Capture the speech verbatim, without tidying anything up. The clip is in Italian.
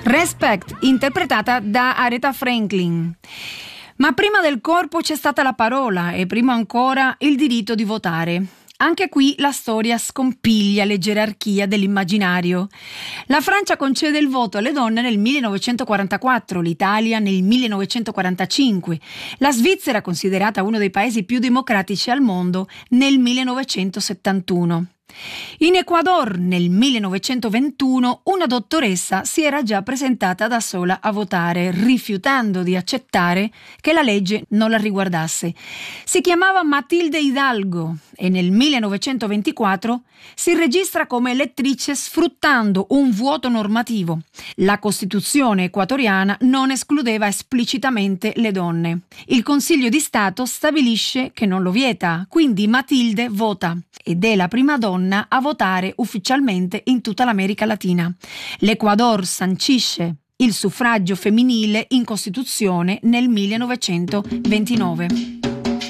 Respect, interpretata da Aretha Franklin. Ma prima del corpo c'è stata la parola e prima ancora il diritto di votare. Anche qui la storia scompiglia le gerarchie dell'immaginario. La Francia concede il voto alle donne nel millenovecentoquarantaquattro, l'Italia nel millenovecentoquarantacinque, la Svizzera, considerata uno dei paesi più democratici al mondo, nel millenovecentosettantuno. In Ecuador nel millenovecentoventuno una dottoressa si era già presentata da sola a votare, rifiutando di accettare che la legge non la riguardasse. Si chiamava Matilde Hidalgo e nel millenovecentoventiquattro si registra come elettrice sfruttando un vuoto normativo. La Costituzione equatoriana non escludeva esplicitamente le donne. Il Consiglio di Stato stabilisce che non lo vieta, quindi Matilde vota ed è la prima donna a votare ufficialmente in tutta l'America Latina. L'Ecuador sancisce il suffragio femminile in Costituzione nel millenovecentoventinove.